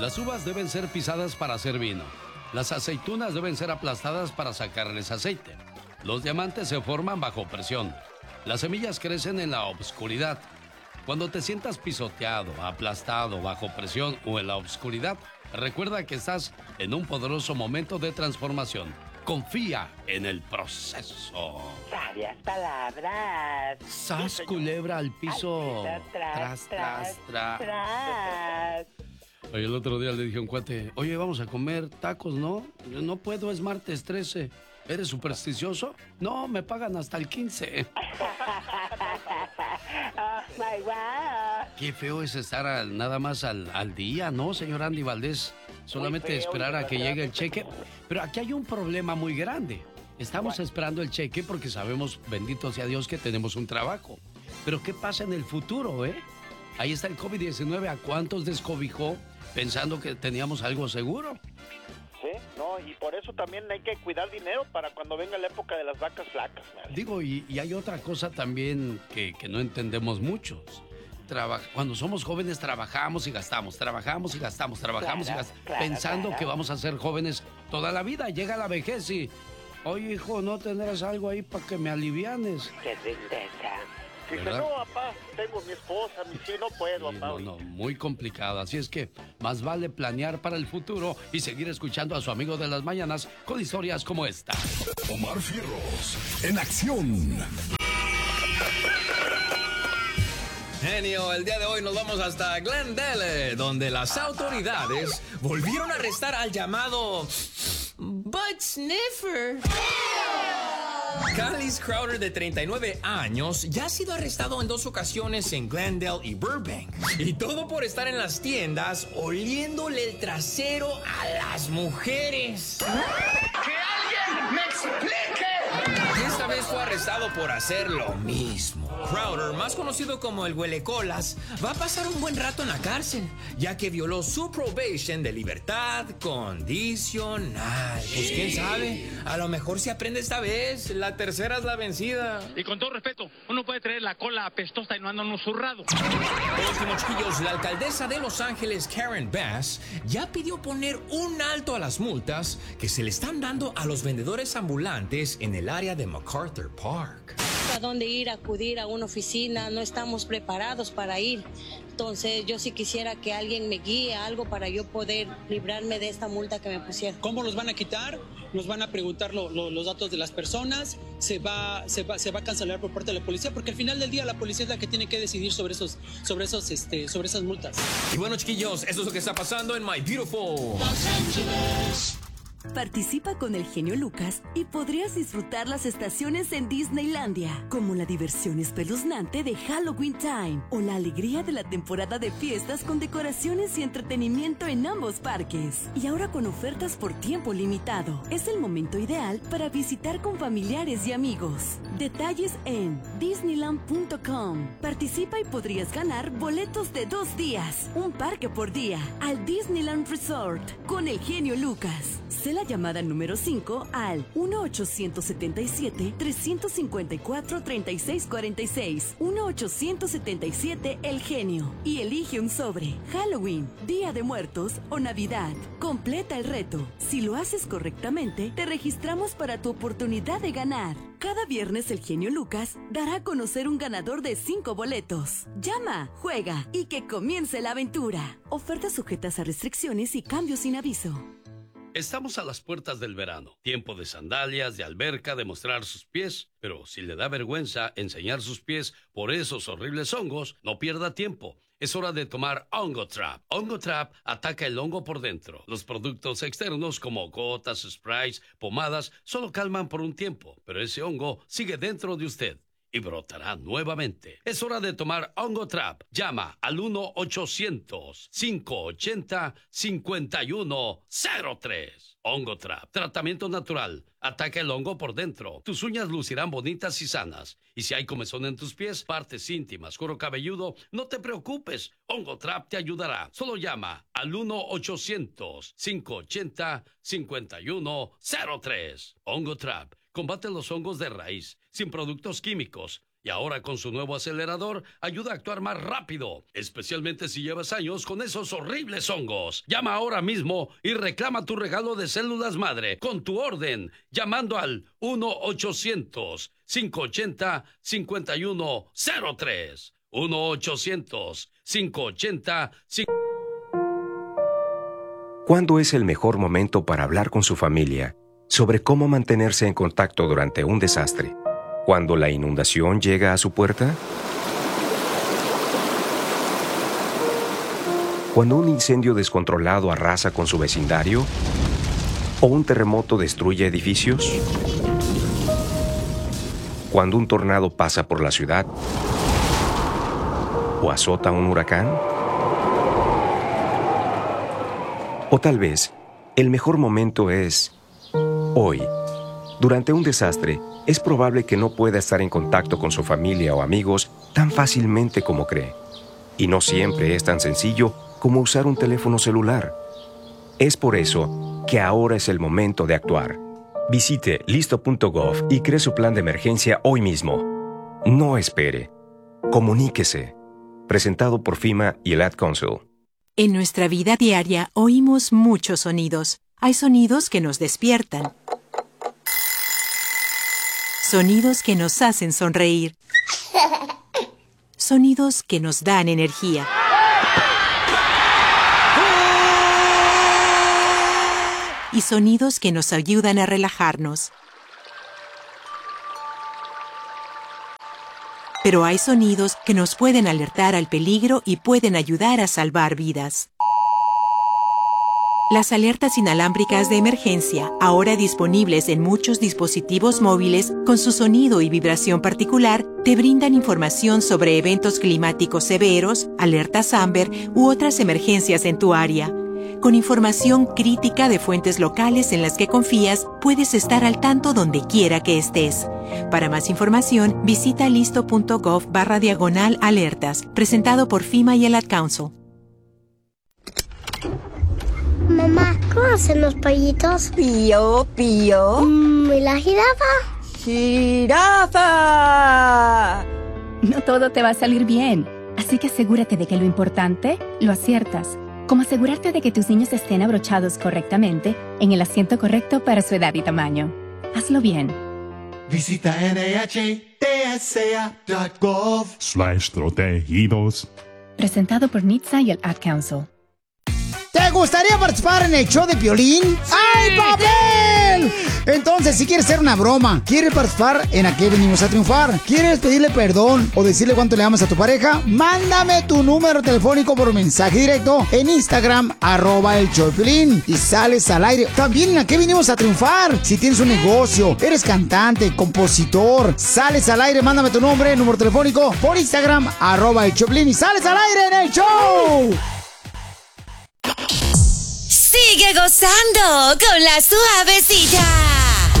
Las uvas deben ser pisadas para hacer vino. Las aceitunas deben ser aplastadas para sacarles aceite. Los diamantes se forman bajo presión. Las semillas crecen en la obscuridad. Cuando te sientas pisoteado, aplastado, bajo presión o en la obscuridad, recuerda que estás en un poderoso momento de transformación. Confía en el proceso. Sabias palabras. Sas, culebra al piso. Tras. Oye, el otro día le dije a un cuate, oye, vamos a comer tacos, ¿no? Yo, no puedo, es martes 13. ¿Eres supersticioso? No, me pagan hasta el 15. Oh, my God. Qué feo es estar nada más al día, ¿no, señor Andy Valdés? Solamente esperar a que llegue el cheque. Pero aquí hay un problema muy grande. Estamos esperando el cheque porque sabemos, bendito sea Dios, que tenemos un trabajo. Pero ¿qué pasa en el futuro, eh? Ahí está el COVID-19. ¿A cuántos descobijó pensando que teníamos algo seguro? Sí, no, y por eso también hay que cuidar dinero para cuando venga la época de las vacas flacas. ¿Vale? Digo, y hay otra cosa también que no entendemos muchos. Cuando somos jóvenes trabajamos y gastamos, trabajamos y gastamos, pensando que vamos a ser jóvenes toda la vida. Llega la vejez y, oye, hijo, ¿no tendrás algo ahí para que me alivianes? Qué tristeza. Dice, no, papá, tengo mi esposa, mi hijo, no puedo, papá. No, muy complicado. Así es que más vale planear para el futuro y seguir escuchando a su amigo de las mañanas con historias como esta. Omar Fierros, en acción. Genio, el día de hoy nos vamos hasta Glendale, donde las autoridades volvieron a arrestar al llamado Butt Sniffer. Callis Crowder, de 39 años, ya ha sido arrestado en 2 ocasiones en Glendale y Burbank. Y todo por estar en las tiendas oliéndole el trasero a las mujeres. ¡Que alguien me explique! Y esta vez fue arrestado por hacer lo mismo. Crowder, más conocido como el huelecolas, va a pasar un buen rato en la cárcel, ya que violó su probation de libertad condicional. Pues quién sabe, a lo mejor se aprende esta vez, la tercera es la vencida. Y con todo respeto, uno puede traer la cola apestosa y no anda uno zurrado. Por último, chiquillos, la alcaldesa de Los Ángeles, Karen Bass, ya pidió poner un alto a las multas que se le están dando a los vendedores ambulantes en el área de MacArthur Park. A dónde ir, acudir a una oficina, no estamos preparados para ir. Entonces yo sí quisiera que alguien me guíe a algo para yo poder librarme de esta multa que me pusieron. ¿Cómo los van a quitar? Nos van a preguntar los datos de las personas, se va a cancelar por parte de la policía, porque al final del día la policía es la que tiene que decidir sobre esas multas. Y bueno, chiquillos, eso es lo que está pasando en My Beautiful Los Ángeles. Participa con el genio Lucas y podrías disfrutar las estaciones en Disneylandia, como la diversión espeluznante de Halloween Time o la alegría de la temporada de fiestas con decoraciones y entretenimiento en ambos parques. Y ahora con ofertas por tiempo limitado. Es el momento ideal para visitar con familiares y amigos. Detalles en Disneyland.com. Participa y podrías ganar boletos de 2 días, un parque por día, al Disneyland Resort con el genio Lucas. Sé la llamada número 5 al 1-877-354-3646. 1-877 El Genio. Y elige un sobre. Halloween, Día de Muertos o Navidad. Completa el reto. Si lo haces correctamente, te registramos para tu oportunidad de ganar. Cada viernes el genio Lucas dará a conocer un ganador de 5 boletos. Llama, juega y que comience la aventura. Ofertas sujetas a restricciones y cambios sin aviso. Estamos a las puertas del verano. Tiempo de sandalias, de alberca, de mostrar sus pies. Pero si le da vergüenza enseñar sus pies por esos horribles hongos, no pierda tiempo. Es hora de tomar Hongo Trap. Hongo Trap ataca el hongo por dentro. Los productos externos como gotas, sprays, pomadas, solo calman por un tiempo. Pero ese hongo sigue dentro de usted y brotará nuevamente. Es hora de tomar Hongo Trap. Llama al 1-800-580-5103. Hongo Trap. Tratamiento natural. Ataca el hongo por dentro. Tus uñas lucirán bonitas y sanas. Y si hay comezón en tus pies, partes íntimas, cuero cabelludo, no te preocupes. Hongo Trap te ayudará. Solo llama al 1-800-580-5103. Hongo Trap. Combate los hongos de raíz, sin productos químicos. Y ahora con su nuevo acelerador ayuda a actuar más rápido, especialmente si llevas años con esos horribles hongos. Llama ahora mismo y reclama tu regalo de células madre con tu orden, llamando al 1-800-580-5103. 1-800-580-5103. ¿Cuándo es el mejor momento para hablar con su familia sobre cómo mantenerse en contacto durante un desastre? ¿Cuando la inundación llega a su puerta? ¿Cuando un incendio descontrolado arrasa con su vecindario? ¿O un terremoto destruye edificios? ¿Cuando un tornado pasa por la ciudad? ¿O azota un huracán? O tal vez, el mejor momento es hoy. Durante un desastre, es probable que no pueda estar en contacto con su familia o amigos tan fácilmente como cree. Y no siempre es tan sencillo como usar un teléfono celular. Es por eso que ahora es el momento de actuar. Visite listo.gov y cree su plan de emergencia hoy mismo. No espere. Comuníquese. Presentado por FEMA y el Ad Council. En nuestra vida diaria oímos muchos sonidos. Hay sonidos que nos despiertan. Sonidos que nos hacen sonreír. Sonidos que nos dan energía. Y sonidos que nos ayudan a relajarnos. Pero hay sonidos que nos pueden alertar al peligro y pueden ayudar a salvar vidas. Las alertas inalámbricas de emergencia, ahora disponibles en muchos dispositivos móviles con su sonido y vibración particular, te brindan información sobre eventos climáticos severos, alertas Amber u otras emergencias en tu área. Con información crítica de fuentes locales en las que confías, puedes estar al tanto donde quiera que estés. Para más información, visita listo.gov/alertas, presentado por FEMA y el Ad Council. Mamá, ¿cómo hacen los pollitos? Pío, pío. ¿Y la jirafa? ¡Jirafa! No todo te va a salir bien, así que asegúrate de que lo importante lo aciertas. Como asegurarte de que tus niños estén abrochados correctamente en el asiento correcto para su edad y tamaño. Hazlo bien. Visita NIHTSA.gov/protegidos. Presentado por NHTSA y el Ad Council. ¿Te gustaría participar en el show de Piolín? ¡Ay, papel! Entonces, si quieres hacer una broma, quieres participar en ¿A qué venimos a triunfar? ¿Quieres pedirle perdón o decirle cuánto le amas a tu pareja? Mándame tu número telefónico por mensaje directo en Instagram, @el show de Piolín, y sales al aire. También en ¿A qué venimos a triunfar? Si tienes un negocio, eres cantante, compositor, sales al aire, mándame tu nombre, número telefónico por Instagram, @el show de Piolín, y sales al aire en el show. Sigue gozando con la suavecita.